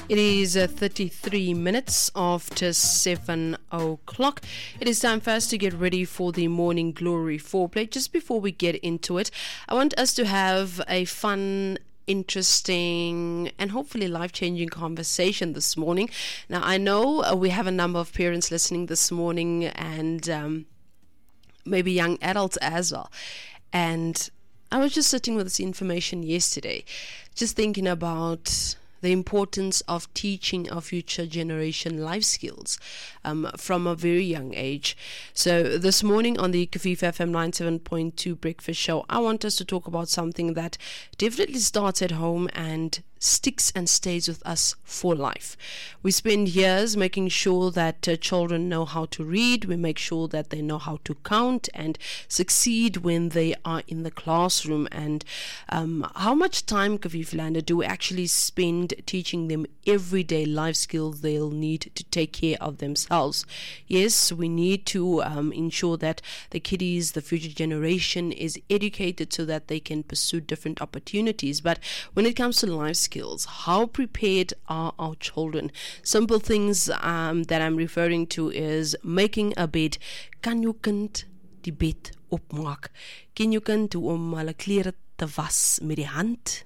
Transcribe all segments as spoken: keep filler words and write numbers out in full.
It is uh, thirty-three minutes after seven o'clock. It is time for us to get ready for the Morning Glory foreplay. Just before we get into it, I want us to have a fun, interesting and hopefully life-changing conversation this morning. Now, I know uh, we have a number of parents listening this morning and um, maybe young adults as well. And I was just sitting with this information yesterday, just thinking about the importance of teaching our future generation life skills um, from a very young age. So this morning on the Kafifa F M ninety-seven point two Breakfast Show, I want us to talk about something that definitely starts at home and sticks and stays with us for life. We spend years making sure that uh, children know how to read. We make sure that they know how to count and succeed when they are in the classroom. And um, how much time, Kaviflanda, do we actually spend teaching them everyday life skills they'll need to take care of themselves? Yes, we need to um, ensure that the kiddies, the future generation, is educated so that they can pursue different opportunities. But when it comes to life skills, skills. How prepared are our children? Simple things um, that I'm referring to is making a bed. Kan jou kind die bed opmaak? Ken jou kind hoe om hulle klere te was met die hand?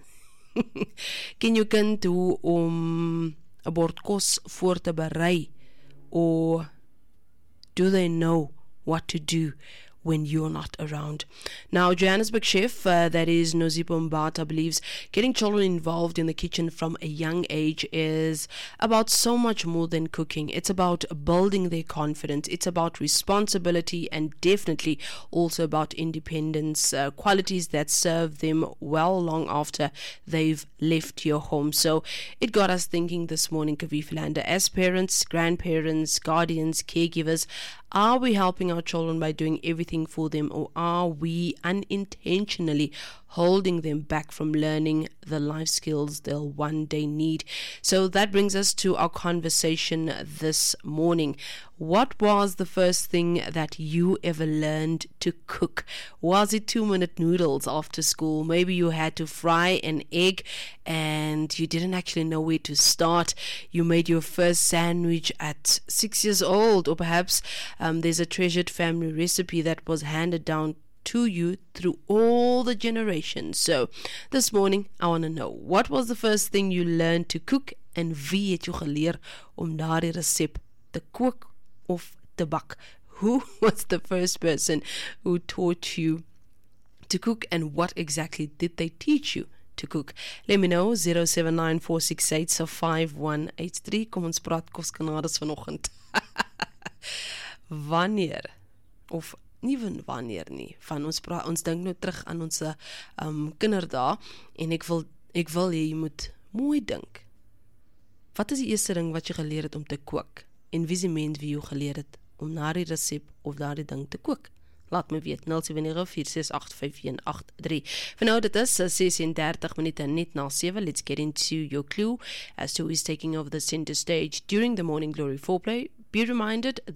Ken jou kind hoe om 'n bord kos voor te berei? Or do they know what to do when you're not around? Now, Johannesburg chef, uh, that is Nozipho Mbata, believes getting children involved in the kitchen from a young age is about so much more than cooking. It's about building their confidence. It's about responsibility and definitely also about independence, uh, qualities that serve them well long after they've left your home. So it got us thinking this morning, Kaviflanda, as parents, grandparents, guardians, caregivers, are we helping our children by doing everything for them, or are we unintentionally holding them back from learning the life skills they'll one day need? So that brings us to our conversation this morning. What was the first thing that you ever learned to cook? Was it two-minute noodles after school? Maybe you had to fry an egg and you didn't actually know where to start. You made your first sandwich at six years old, or perhaps um, there's a treasured family recipe that was handed down to you through all the generations. So this morning I want to know, what was the first thing you learned to cook, en wie het jou geleer om daardie resep te kook of te bak? Who was the first person who taught you to cook, and what exactly did they teach you to cook? Let me know. zero seven nine four six eight five one eight three. Kom ons praat koskanades vanoggend. Wanneer of nie van wanneer nie, van ons praat, ons dink nou terug aan ons um, kinderdae, en ek wil, ek wil jy moet mooi dink. Wat is die eerste ding wat jy geleer het om te kook? En wie is die mens wie jy geleer het om na die resep of na die ding te kook? Laat me weet, nul sewe nege vier ses agt vyf een agt drie. For now, dit is sessendertig minute net na sewe. Let's get into your clue as to who is taking over the center stage during the Morning Glory foreplay. Be reminded,